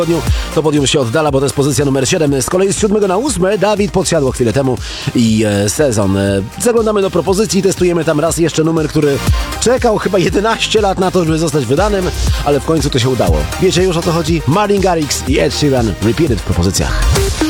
To podium się oddala, bo to jest pozycja numer 7. Z kolei z 7 na 8 Dawid podsiadło chwilę temu i Sezon. Zaglądamy do propozycji, testujemy tam raz jeszcze numer, który czekał chyba 11 lat na to, żeby zostać wydanym, ale w końcu to się udało. Wiecie już o co chodzi? Martin Garrix i Ed Sheeran Repeated w propozycjach.